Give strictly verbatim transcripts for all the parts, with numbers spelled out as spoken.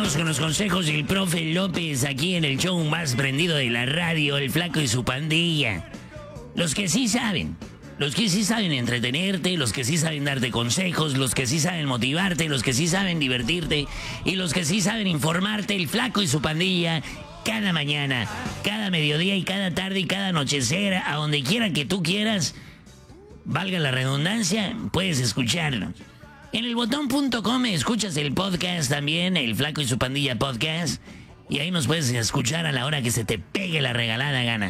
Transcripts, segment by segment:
Vamos con los consejos del profe López aquí en el show más prendido de la radio, El Flaco y su pandilla. Los que sí saben, los que sí saben entretenerte, los que sí saben darte consejos, los que sí saben motivarte, los que sí saben divertirte y los que sí saben informarte, El Flaco y su pandilla, cada mañana, cada mediodía y cada tarde y cada anochecer, a donde quiera que tú quieras, valga la redundancia, puedes escucharlo. En el botón punto com escuchas el podcast también, El Flaco y su pandilla podcast, y ahí nos puedes escuchar a la hora que se te pegue la regalada gana.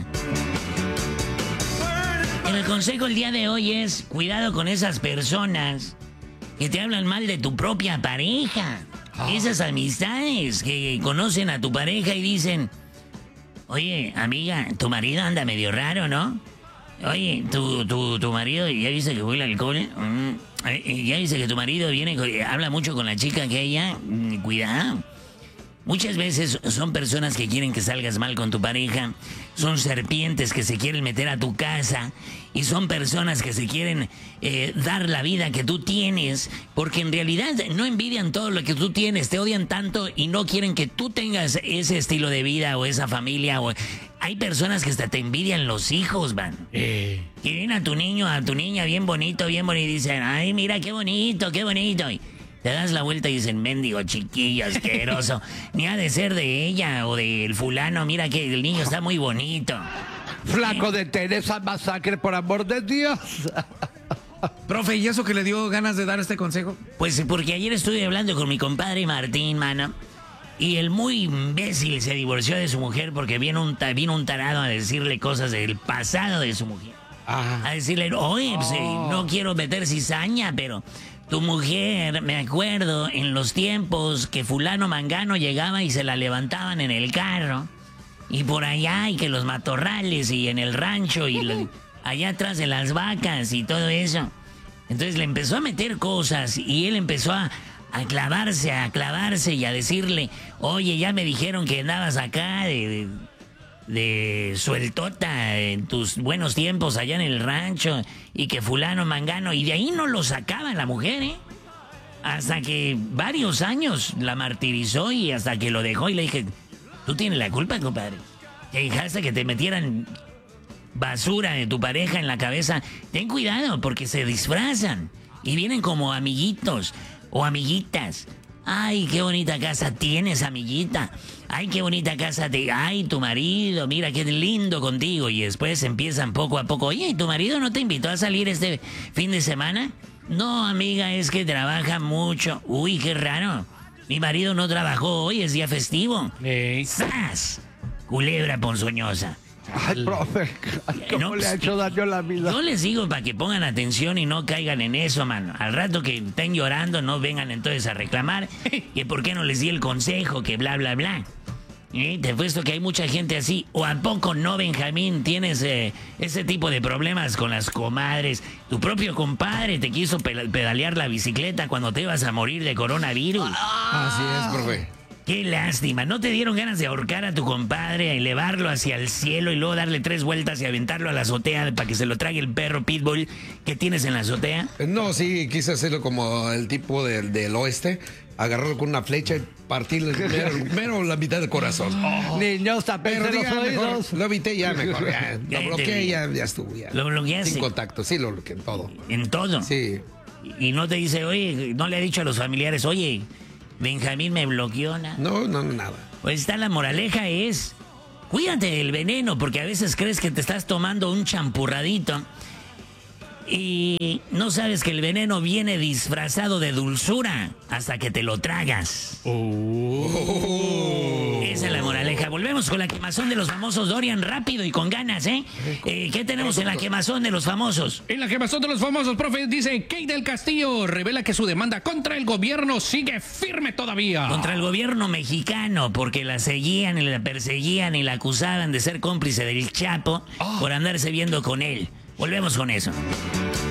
El consejo el día de hoy es, cuidado con esas personas que te hablan mal de tu propia pareja. Oh. Esas amistades que conocen a tu pareja y dicen, oye, amiga, tu marido anda medio raro, ¿no? Oye, tu, tu, tu marido, ¿ya viste que huele alcohol? Mm, ya dice que tu marido viene, habla mucho con la chica aquella. Cuidado. Muchas veces son personas que quieren que salgas mal con tu pareja, son serpientes que se quieren meter a tu casa y son personas que se quieren eh, dar la vida que tú tienes, porque en realidad no envidian todo lo que tú tienes, te odian tanto y no quieren que tú tengas ese estilo de vida o esa familia. O... Hay personas que hasta te envidian los hijos, man. Eh. Que ven a tu niño, a tu niña bien bonito, bien bonito y dicen, ay, mira qué bonito, qué bonito. Y te das la vuelta y dicen, mendigo chiquillo, asqueroso. Ni ha de ser de ella o del fulano, mira que el niño está muy bonito. Flaco, detén esa masacre, por amor de Dios. Profe, ¿y eso que le dio ganas de dar este consejo? Pues porque ayer estuve hablando con mi compadre Martín, mano. Y el muy imbécil se divorció de su mujer porque vino un, vino un tarado a decirle cosas del pasado de su mujer. Ah. A decirle, oye, pues, oh. no quiero meter cizaña, pero tu mujer, me acuerdo en los tiempos que fulano mangano llegaba y se la levantaban en el carro. Y por allá, y que los matorrales, y en el rancho, y lo, allá atrás de las vacas, y todo eso. Entonces le empezó a meter cosas, y él empezó a... a clavarse, a clavarse y a decirle, oye, ya me dijeron que andabas acá de, de, de sueltota en tus buenos tiempos allá en el rancho y que fulano mangano, y de ahí no lo sacaba la mujer, ¿eh? Hasta que varios años la martirizó y hasta que lo dejó y le dije, tú tienes la culpa, compadre. Que dejaste que te metieran basura de tu pareja en la cabeza. Ten cuidado porque se disfrazan y vienen como amiguitos o amiguitas. Ay, qué bonita casa tienes, amiguita. Ay, qué bonita casa te... Ay, tu marido, mira qué lindo contigo. Y después empiezan poco a poco. Oye, ¿y tu marido no te invitó a salir este fin de semana? No, amiga, es que trabaja mucho. Uy, qué raro. Mi marido no trabajó hoy, es día festivo. Hey. ¡Sas! Culebra ponzoñosa. Ay, profe, ¿cómo no, le ha hecho daño a la vida? Yo les digo para que pongan atención y no caigan en eso, mano. Al rato que estén llorando, no vengan entonces a reclamar que por qué no les di el consejo, que bla, bla, bla. ¿Eh? Te he puesto que hay mucha gente así. ¿O a poco no, Benjamín, tienes eh, ese tipo de problemas con las comadres? Tu propio compadre te quiso pedalear la bicicleta cuando te ibas a morir de coronavirus. Así es, profe. Qué lástima. ¿No te dieron ganas de ahorcar a tu compadre, elevarlo hacia el cielo y luego darle tres vueltas y aventarlo a la azotea para que se lo trague el perro pitbull que tienes en la azotea? No, sí, quise hacerlo como el tipo del, del oeste, agarrarlo con una flecha y partirle mero, mero la mitad del corazón. Oh. Niños, tapése los oídos. Lo evité ya mejor, ya, lo bloqueé, ya, ya estuvo. Ya. ¿Lo bloqueaste? Sin contacto, sí, lo bloqueé en todo. ¿En todo? Sí. Y no te dice, oye, no le ha dicho a los familiares, oye, Benjamín me bloqueó, nada. No, no, nada. Pues está la moraleja es, cuídate del veneno, porque a veces crees que te estás tomando un champurradito y no sabes que el veneno viene disfrazado de dulzura hasta que te lo tragas. Oh. Esa es la moraleja. Volvemos con la quemazón de los famosos, Dorian, rápido y con ganas, ¿eh? eh ¿Qué tenemos en la quemazón de los famosos? En la quemazón de los famosos, profe, dice Kate del Castillo revela que su demanda contra el gobierno sigue firme todavía. Contra el gobierno mexicano, porque la seguían y la perseguían y la acusaban de ser cómplice del Chapo oh. por andarse viendo con él. Volvemos con eso.